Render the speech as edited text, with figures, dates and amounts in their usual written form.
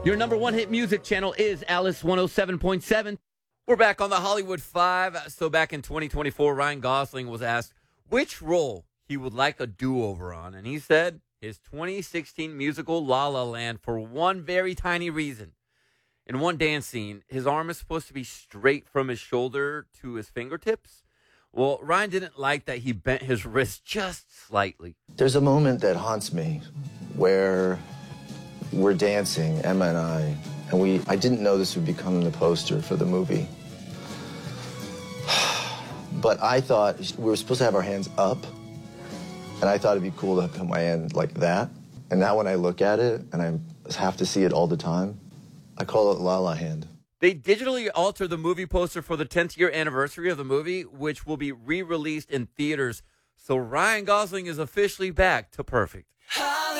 Your number one hit music channel is Alice 107.7. We're back on the Hollywood Five. So back in 2024, Ryan Gosling was asked which role he would like a do-over on. And he said his 2016 musical La La Land for one very tiny reason. In one dance scene, his arm is supposed to be straight from his shoulder to his fingertips. Well, Ryan didn't like that he bent his wrist just slightly. There's a moment that haunts me where we're dancing, Emma and I didn't know this would become the poster for the movie. But I thought we were supposed to have our hands up, and I thought it'd be cool to put my hand like that. And now when I look at it, and I have to see it all the time, I call it La La Hand. They digitally altered the movie poster for the 10th year anniversary of the movie, which will be re-released in theaters. So Ryan Gosling is officially back to perfect.